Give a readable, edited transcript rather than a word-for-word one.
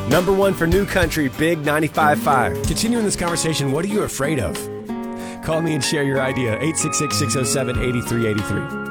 Number one for New Country, Big 95.5. Continuing this conversation, what are you afraid of? Call me and share your idea, 866-607-8383.